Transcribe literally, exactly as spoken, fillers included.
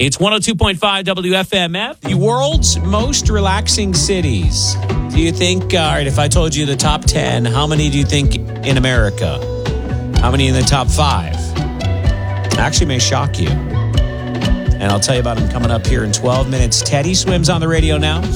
It's one oh two point five W F M F. The world's most relaxing cities. Do you think, uh, all right, if I told you the top ten, how many do you think in America? How many in the top five? Actually may shock you. And I'll tell you about them coming up here in twelve minutes. Teddy Swims on the radio now.